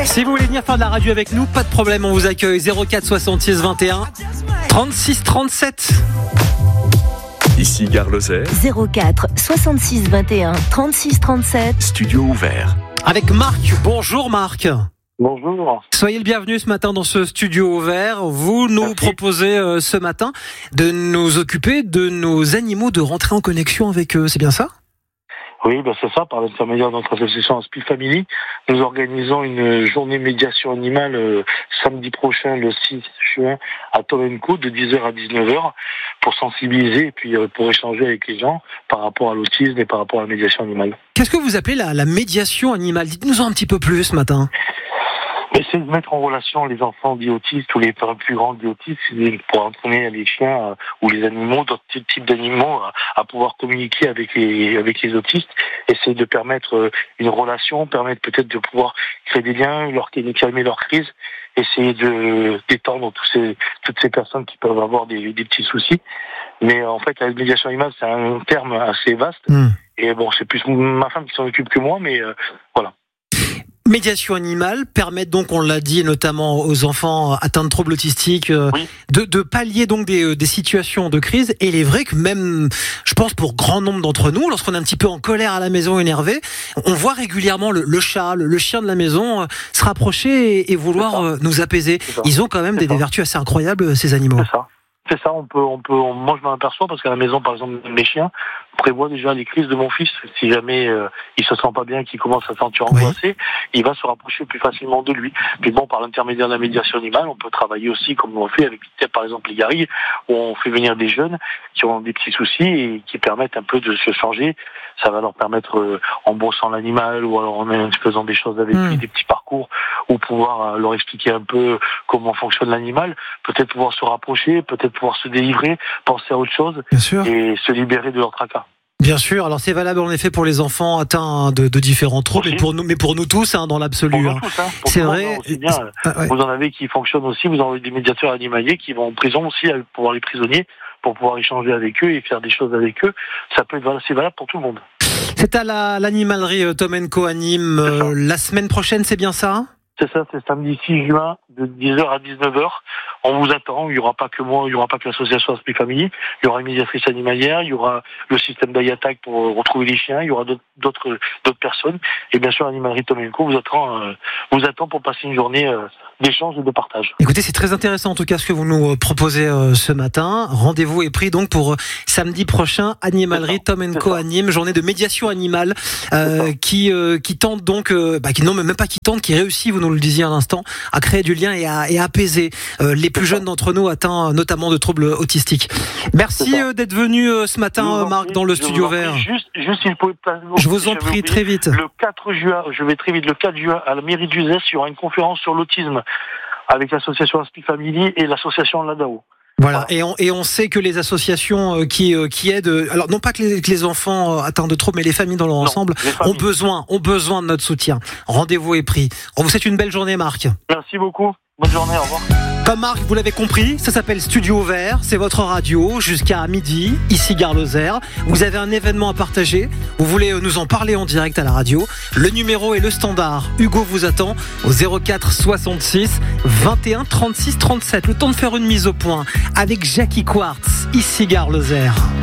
Si vous voulez venir faire de la radio avec nous, pas de problème, on vous accueille 04 66 21 36 37. Ici Gare Lozère. 04 66 21 36 37. Studio ouvert. Avec Marc. Bonjour Marc. Bonjour. Soyez le bienvenu ce matin dans ce studio ouvert. Vous nous proposez ce matin de nous occuper de nos animaux, de rentrer en connexion avec eux, c'est bien ça ? Oui, c'est ça. Par l'intermédiaire de notre association Aspi Family, nous organisons une journée médiation animale samedi prochain, le 6 juin, à Tomenko, de 10h à 19h, pour sensibiliser et puis pour échanger avec les gens par rapport à l'autisme et par rapport à la médiation animale. Qu'est-ce que vous appelez la médiation animale ? Dites-nous-en un petit peu plus ce matin. C'est de mettre en relation les enfants dits autistes ou les plus grands dits autistes pour entraîner les chiens ou les animaux, d'autres types d'animaux à pouvoir communiquer avec les autistes. Essayer de permettre une relation, permettre peut-être de pouvoir créer des liens, leur calmer leur crise, essayer de détendre toutes ces personnes qui peuvent avoir des petits soucis. Mais en fait, la médiation animale, c'est un terme assez vaste. Et c'est plus ma femme qui s'en occupe que moi, mais voilà. Médiation animale permet donc, on l'a dit, notamment aux enfants atteints de troubles autistiques, de pallier donc des situations de crise. Et il est vrai que même, je pense pour grand nombre d'entre nous, lorsqu'on est un petit peu en colère à la maison, énervé, on voit régulièrement le chat, le chien de la maison se rapprocher et vouloir nous apaiser. Ils ont quand même des vertus assez incroyables, ces animaux. C'est ça, moi je m'en aperçois parce qu'à la maison, par exemple, mes chiens prévoient déjà les crises de mon fils. Si jamais il se sent pas bien, qu'il commence à se sentir angoissé, il va se rapprocher plus facilement de lui. Puis par l'intermédiaire de la médiation animale, on peut travailler aussi comme on fait avec, par exemple, les guérilles, où on fait venir des jeunes qui ont des petits soucis et qui permettent un peu de se changer. Ça va leur permettre, en brossant l'animal ou alors en faisant des choses avec lui, des petits parcours, ou pouvoir leur expliquer un peu comment fonctionne l'animal, peut-être pouvoir se rapprocher, peut-être pouvoir se délivrer, penser à autre chose et se libérer de leur tracas. Bien sûr, alors c'est valable en effet pour les enfants atteints de différents troubles, mais pour nous tous dans l'absolu. Pour nous tous, c'est vrai. Aussi bien, vous en avez qui fonctionnent aussi, vous en avez des médiateurs animaliers qui vont en prison aussi pour voir les prisonniers, pour pouvoir échanger avec eux et faire des choses avec eux. C'est valable pour tout le monde. C'est à l'animalerie Tomenko à Nîmes la semaine prochaine, c'est bien ça ? C'est ça, c'est samedi 6 juin de 10h à 19h. On vous attend, il n'y aura pas que moi, il n'y aura pas que l'association Aspi Family, il y aura une médiatrice animalière, il y aura le système d'Ayatak pour retrouver les chiens, il y aura d'autres personnes. Et bien sûr, l'animalerie Tomenko vous attend pour passer une journée d'échange et de partage. Écoutez, c'est très intéressant en tout cas ce que vous nous proposez ce matin. Rendez-vous est pris donc pour samedi prochain, animalerie Tomenko à Nîmes, journée de médiation animale qui tente donc, qui réussit, vous nous le disiez à l'instant, à créer du lien et à apaiser les plus jeunes d'entre nous atteints notamment de troubles autistiques. Merci d'être venu ce matin, Marc, dans le studio vert. Juste, si vous pouvez pas. Je vous en prie, très vite. Le 4 juin, je vais très vite. Le 4 juin, à la mairie d'Uzès, il y aura une conférence sur l'autisme avec l'association Aspi Family et l'association Ladao. Voilà. Et on sait que les associations qui aident, alors non pas que les enfants atteints de troubles, mais les familles dans leur ensemble ont besoin de notre soutien. Rendez-vous est pris. On vous souhaite une belle journée, Marc. Merci beaucoup. Bonne journée, au revoir. Comme Marc, vous l'avez compris, ça s'appelle Studio Ouvert, c'est votre radio jusqu'à midi, ici Gare Lozère. Vous avez un événement à partager, vous voulez nous en parler en direct à la radio. Le numéro est le standard. Hugo vous attend au 04 66 21 36 37. Le temps de faire une mise au point avec Jackie Quartz, ici Gare Lozère.